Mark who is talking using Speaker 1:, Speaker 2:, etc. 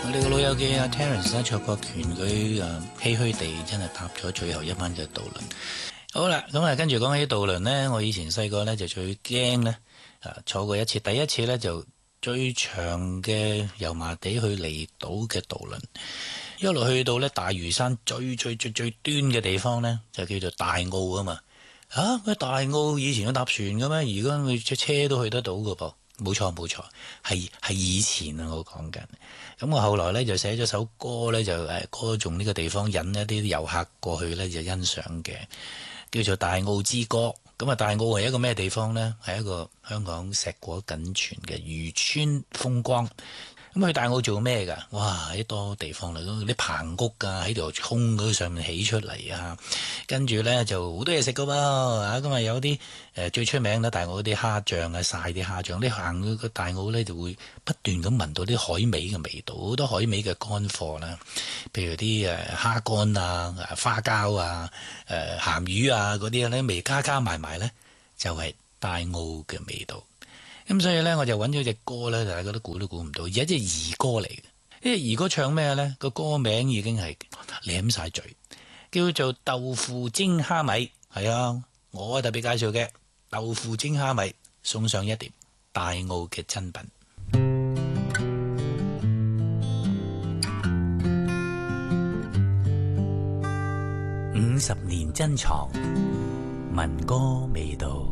Speaker 1: 我哋個老友記阿 Terence 咧，卓國權佢唏噓地真係搭咗最後一班嘅渡輪。好啦，咁跟住講起渡輪呢，我以前細個呢就最驚呢坐過一次，第一次呢就最長嘅油麻地去離島嘅渡輪，一路去到呢大嶼山最端嘅地方呢，就叫做大澳啊嘛。大澳以前有搭船嘅咩？而家佢車都去得到嘅噃。冇錯，係以前啊，我講緊。咁我後來呢就寫咗首歌呢，就歌頌呢個地方，引一啲遊客過去呢就欣賞嘅，叫做《大澳之歌》。咁大澳係一個咩地方呢？係一個香港碩果僅存嘅漁村風光。咁去大澳做咩㗎？哇！啲多地方嚟，啲棚屋喺條涌嗰上面起出嚟啊，跟住呢就好多嘢食㗎喎。咁有啲最出名咧，大澳啲蝦醬啊，曬啲蝦醬。你行去個大澳呢，就會不斷咁聞到啲海味嘅味道，好多海味嘅乾貨啦，譬如啲蝦乾啊、花膠啊、鹹魚啊嗰啲咧，味加埋呢，就係大澳嘅味道。咁所以呢，我就揾咗隻歌呢，大家都估唔到，而家隻兒歌嚟嘅。呢隻兒歌唱咩呢？個歌名已經係舐晒嘴，叫做豆腐蒸蝦米。係啊，我特別介紹嘅豆腐蒸蝦米，送上一碟大澳嘅珍品。50年珍藏，民歌味道。